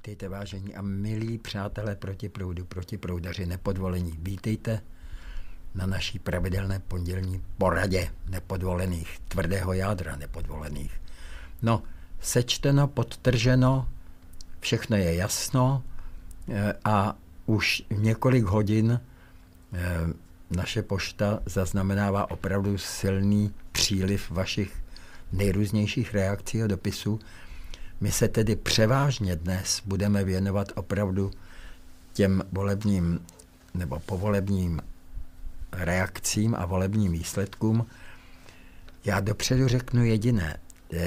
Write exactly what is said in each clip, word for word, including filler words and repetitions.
Vítejte, vážení a milí přátelé proti proudu, proti proudaři nepodvolení. Vítejte na naší pravidelné pondělní poradě nepodvolených, tvrdého jádra nepodvolených. No, sečteno, podtrženo, všechno je jasno a už několik hodin naše pošta zaznamenává opravdu silný příliv vašich nejrůznějších reakcí a dopisů. My se tedy převážně dnes budeme věnovat opravdu těm volebním nebo povolebním reakcím a volebním výsledkům. Já dopředu řeknu jediné.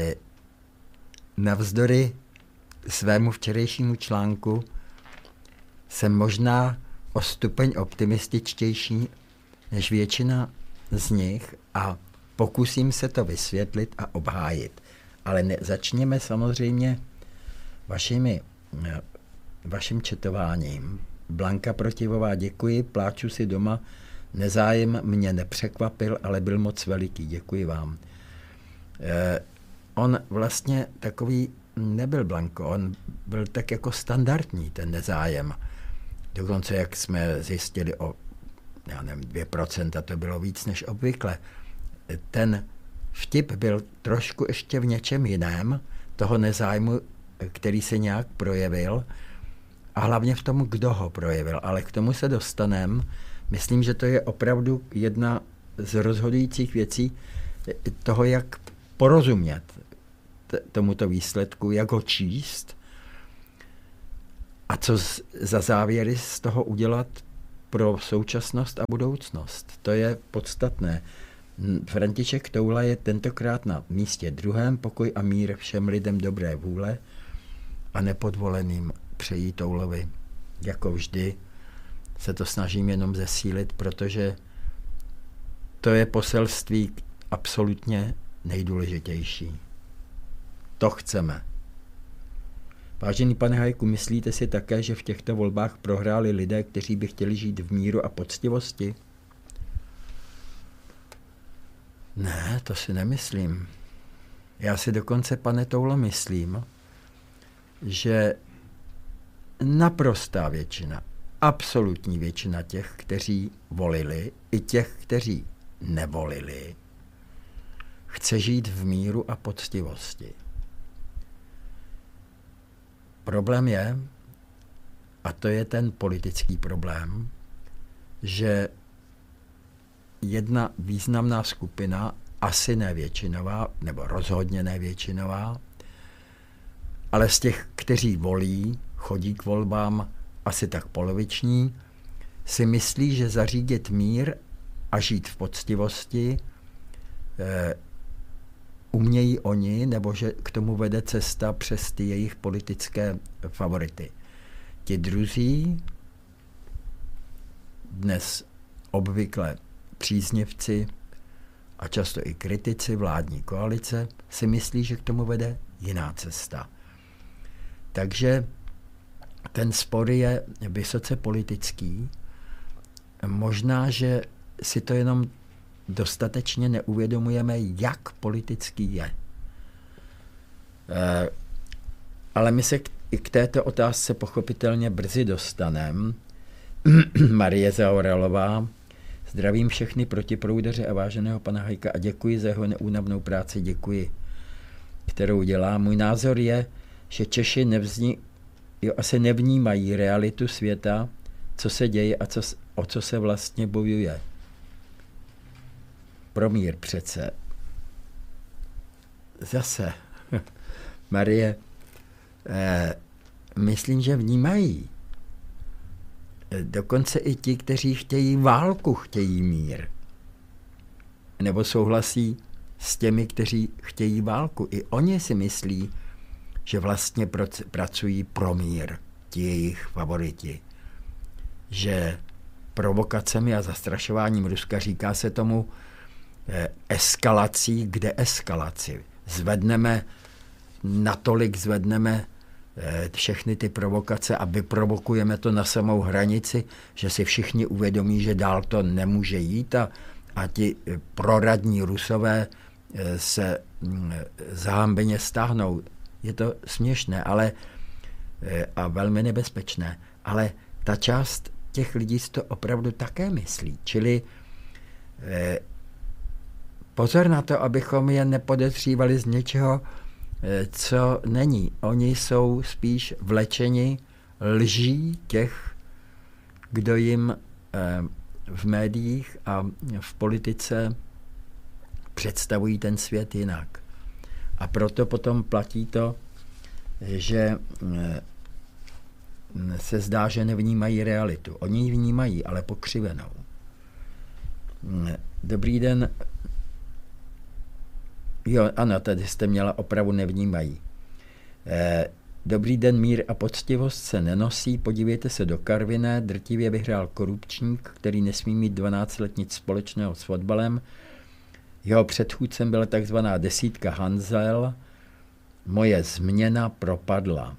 Navzdory svému včerejšímu článku jsem možná o stupeň optimističtější než většina z nich a pokusím se to vysvětlit a obhájit. Ale ne, začněme samozřejmě vašimi, vaším četováním. Blanka Protivová, děkuji, pláču si doma, nezájem mě nepřekvapil, ale byl moc veliký, děkuji vám. Eh, on vlastně takový nebyl, Blanko, on byl tak jako standardní, ten nezájem. Dokonce, jak jsme zjistili o, já nevím, dvě procenta, to bylo víc než obvykle. Ten vtip byl trošku ještě v něčem jiném, toho nezájmu, který se nějak projevil, a hlavně v tom, kdo ho projevil. Ale k tomu se dostaneme. Myslím, že to je opravdu jedna z rozhodujících věcí toho, jak porozumět t- tomuto výsledku, jak ho číst a co z- za závěry z toho udělat pro současnost a budoucnost. To je podstatné. František Toula je tentokrát na místě druhém, pokoj a mír všem lidem dobré vůle a nepodvoleným přejí Toulovi. Jako vždy se to snažím jenom zesílit, protože to je poselství absolutně nejdůležitější. To chceme. Vážený pane Hajku, myslíte si také, že v těchto volbách prohráli lidé, kteří by chtěli žít v míru a poctivosti? Ne, to si nemyslím. Já si dokonce, pane Toulo, myslím, že naprostá většina, absolutní většina těch, kteří volili, i těch, kteří nevolili, chce žít v míru a poctivosti. Problém je, a to je ten politický problém, že jedna významná skupina, asi ne většinová, nebo rozhodně ne většinová, ale z těch, kteří volí, chodí k volbám, asi tak poloviční, si myslí, že zařídit mír a žít v poctivosti eh, umějí oni, nebo že k tomu vede cesta přes ty jejich politické favority. Ti druzí, dnes obvykle příznivci a často i kritici vládní koalice, si myslí, že k tomu vede jiná cesta. Takže ten spor je vysoce politický. Možná, že si to jenom dostatečně neuvědomujeme, jak politický je. E, ale my se k, k této otázce pochopitelně brzy dostaneme. Marie Zaoralová, zdravím všechny protiproudaře a váženého pana Hajka a děkuji za jeho neúnavnou práci, děkuji, kterou dělá. Můj názor je, že Češi nevzni, jo, asi nevnímají realitu světa, co se děje a co, o co se vlastně bojuje. Pro mír přece. Zase, Marie, eh, myslím, že vnímají. Dokonce i ti, kteří chtějí válku, chtějí mír. Nebo souhlasí s těmi, kteří chtějí válku. I oni si myslí, že vlastně pracují pro mír, ti jejich favoriti. Že provokacemi a zastrašováním Ruska, říká se tomu eh, eskalací k deeskalaci. Zvedneme, natolik zvedneme eh, všechny ty provokace a vyprovokujeme to na samou hranici, že si všichni uvědomí, že dál to nemůže jít a, a ti proradní Rusové eh, se hm, zahambeně stáhnou. Je to směšné, ale a velmi nebezpečné. Ale ta část těch lidí si to opravdu také myslí. Čili eh, pozor na to, abychom je nepodezřívali z něčeho, eh, co není. Oni jsou spíš vlečeni lží těch, kdo jim eh, v médiích a v politice představují ten svět jinak. A proto potom platí to, že eh, se zdá, že nevnímají realitu. Oni ji vnímají, ale pokřivenou. Dobrý den. Jo, ano, tady jste měla opravu, nevnímají. Eh, Dobrý den, mír a poctivost se nenosí. Podívejte se do Karviné. Drtivě vyhrál korupčník, který nesmí mít dvanáct let nic společného s fotbalem. Jeho předchůdcem byla takzvaná desítka Hanzel. Moje změna propadla.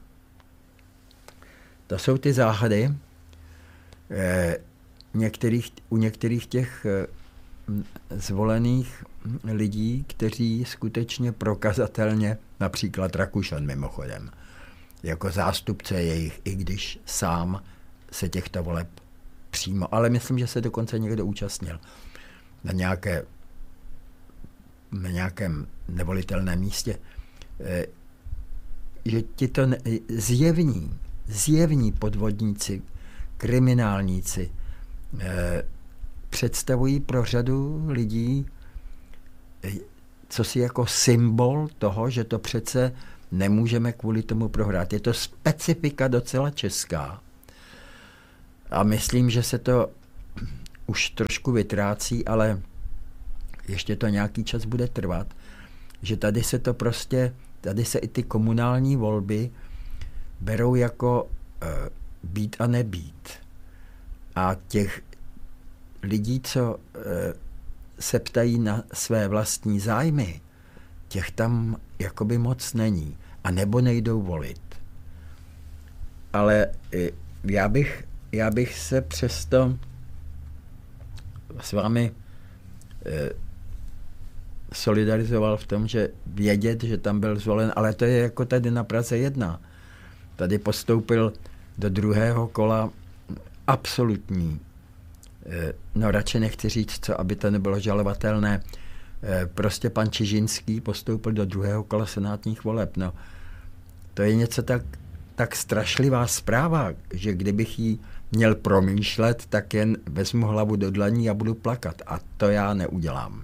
To jsou ty záhady eh, některých, u některých těch eh, zvolených lidí, kteří skutečně prokazatelně, například Rakušan mimochodem, jako zástupce jejich, i když sám se těchto voleb přímo, ale myslím, že se dokonce někdo účastnil na, nějaké, na nějakém nevolitelném místě, eh, že ti to ne, zjevní, zjevní podvodníci, kriminálníci eh, představují pro řadu lidí eh, co si jako symbol toho, že to přece nemůžeme kvůli tomu prohrát. Je to specifika docela česká. A myslím, že se to už trošku vytrácí, ale ještě to nějaký čas bude trvat, že tady se to prostě, tady se i ty komunální volby berou jako uh, být a nebýt. A těch lidí, co uh, se ptají na své vlastní zájmy, těch tam jakoby moc není. A nebo nejdou volit. Ale uh, já bych, já bych se přesto s vámi uh, solidarizoval v tom, že vědět, že tam byl zvolen, ale to je jako tady na Praze jedna. Tady postoupil do druhého kola absolutní, no radši nechci říct co, aby to nebylo žalovatelné, prostě pan Čižinský postoupil do druhého kola senátních voleb. No, to je něco tak, tak strašlivá zpráva, že kdybych ji měl promýšlet, tak jen vezmu hlavu do dlaní a budu plakat. A to já neudělám.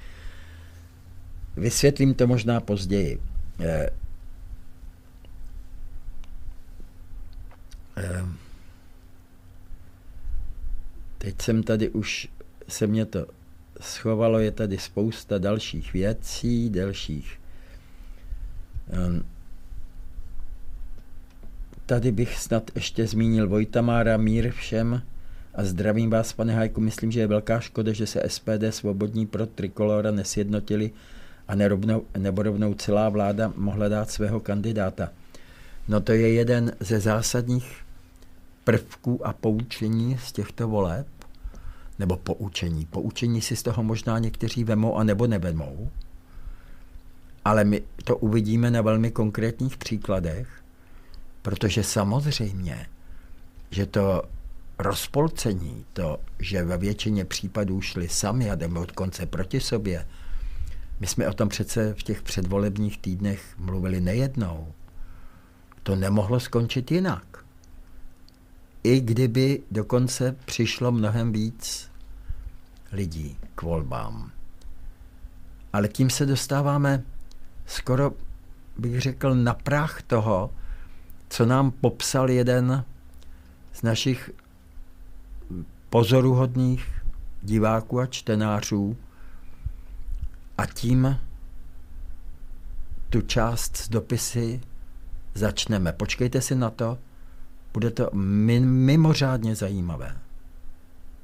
Vysvětlím to možná později. Eh, eh, teď jsem tady už, se mě to schovalo, je tady spousta dalších věcí, dalších. Eh, tady bych snad ještě zmínil Vojtamára, mír všem a zdravím vás, pane Hajku. Myslím, že je velká škoda, že se S P D Svobodní pro Trikolora nesjednotili a nerovnou, nebo rovnou celá vláda mohla dát svého kandidáta. No to je jeden ze zásadních prvků a poučení z těchto voleb, nebo poučení. Poučení si z toho možná někteří vemou a nebo nevemou, ale my to uvidíme na velmi konkrétních příkladech, protože samozřejmě, že to rozpolcení, to, že ve většině případů šli sami a jdeme od konce proti sobě, my jsme o tom přece v těch předvolebních týdnech mluvili nejednou. To nemohlo skončit jinak. I kdyby dokonce přišlo mnohem víc lidí k volbám. Ale tím se dostáváme skoro, bych řekl, na prach toho, co nám popsal jeden z našich pozoruhodných diváků a čtenářů, a tím tu část z dopisy začneme. Počkejte si na to, bude to mimořádně zajímavé.